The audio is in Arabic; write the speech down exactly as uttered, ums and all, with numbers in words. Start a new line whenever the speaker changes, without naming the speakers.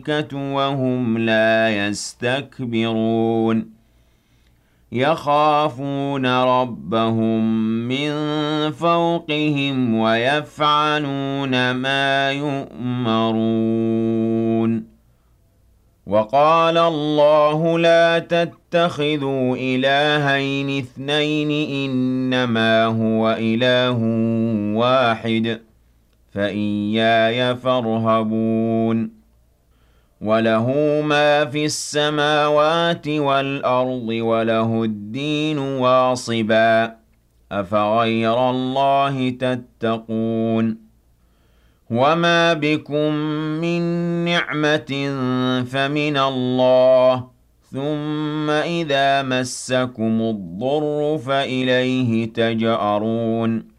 وهم لا يستكبرون يخافون ربهم من فوقهم ويفعلون ما يؤمرون وقال الله لا تتخذوا إلهين اثنين إنما هو إله واحد فإياي فارهبون وله ما في السماوات والأرض وله الدين واصبا أفغير الله تتقون وما بكم من نعمة فمن الله ثم إذا مسكم الضر فإليه تجأرون